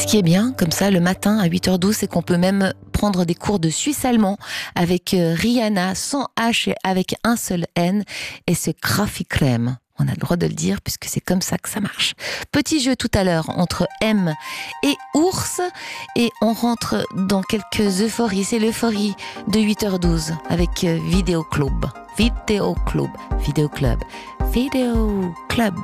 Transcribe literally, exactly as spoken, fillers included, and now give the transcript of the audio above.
Ce qui est bien, comme ça, le matin à huit heures douze, c'est qu'on peut même prendre des cours de suisse-allemand avec Rihanna, sans H et avec un seul N, et c'est Graffikrem. On a le droit de le dire puisque c'est comme ça que ça marche. Petit jeu tout à l'heure entre M et Ours, et on rentre dans quelques euphories. C'est l'euphorie de huit heures douze avec Vidéo Club. Vidéo Club. Vidéo Club. Vidéo Club.